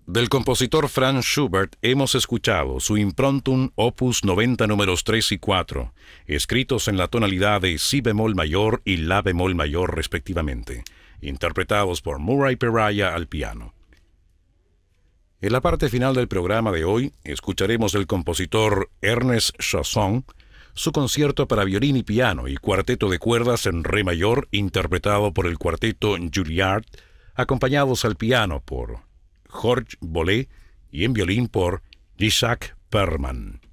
Del compositor Franz Schubert hemos escuchado su Improntum Opus 90 números 3 y 4, escritos en la tonalidad de si bemol mayor y la bemol mayor respectivamente, interpretados por Murray Peraya al piano. En la parte final del programa de hoy escucharemos del compositor Ernest Chausson su concierto para violín y piano y cuarteto de cuerdas en re mayor interpretado por el cuarteto Juilliard, acompañados al piano por Georges Bolet y en violín por Isaac Perman.